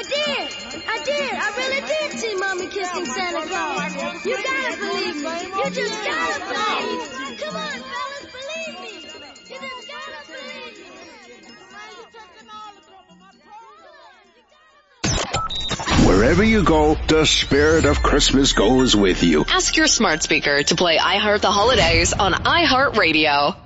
I did. I really did see Mommy kissing Santa Claus. You gotta believe me. You just gotta believe me. Come on, fellas, believe me. You just gotta believe me. Wherever you go, the spirit of Christmas goes with you. Ask your smart speaker to play I Heart the Holidays on iHeartRadio.